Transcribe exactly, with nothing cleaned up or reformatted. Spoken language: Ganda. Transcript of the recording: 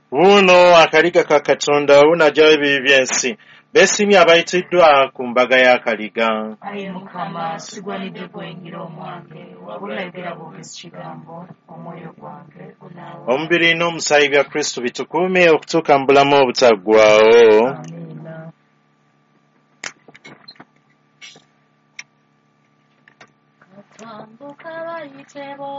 Wuno akaliga ka Katonda wunajjawo ebibi by'ensi. Beesimye abayitiddwa ku mbaga y'akaliga. Ayi Mukama, sigwanidde kwengira omwange, wabula yogera bwogezi kigambo, omwoyo gwange gunaawo. Omubiri n'omusaayi bya Kristo bitukuume okutuuka mu bulamu obutaggwaawo. Amiina. Katambuka bayite bo